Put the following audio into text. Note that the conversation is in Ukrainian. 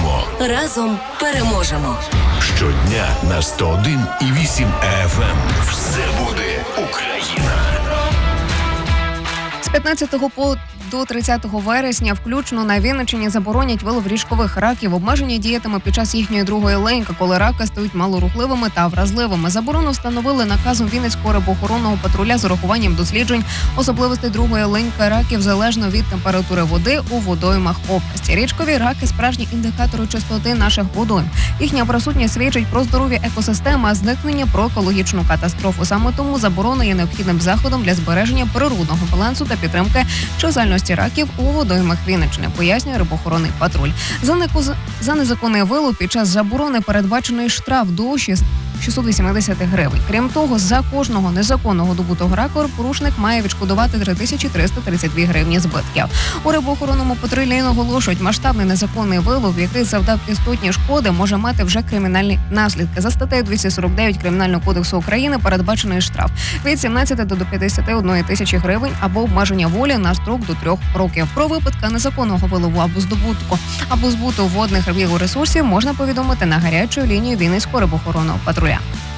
переможемо. Разом переможемо. Щодня на 101,8 FM. Все буде Україна. З 15 до 30 вересня включно на Вінниччині заборонять вилов ріжкових раків. Обмеження діятиме під час їхньої другої линьки, коли раки стають малорухливими та вразливими. Заборону встановили наказом Вінницького рибоохоронного патруля з урахуванням досліджень особливостей другої линьки раків залежно від температури води у водоймах області. Річкові раки – справжні індикатори чистоти наших водойм. Їхня присутність свідчить про здоров'я екосистеми, а зникнення – про екологічну катастрофу. Саме тому заборона є необхідним заходом для збереження природного балансу та підтримки чисельності раків у водоймах Вінниччини, пояснює рибоохоронний патруль. За незаконний вилов під час заборони передбачений штраф до 680 гривень. Крім того, за кожного незаконного добутого раку порушник має відшкодувати 3332 гривні збитків. У рибоохоронному патрулі наголошують, масштабний незаконний вилов, який завдав істотні шкоди, може мати вже кримінальні наслідки. За статтею 249 Кримінального кодексу України передбачений штраф від 17 до 51 тисячі гривень або обмеження волі на строк до 3 років. Про випадки незаконного вилову або збуту водних ресурсів можна повідомити на гарячу лінію Вінницького рибоохоронного патруля.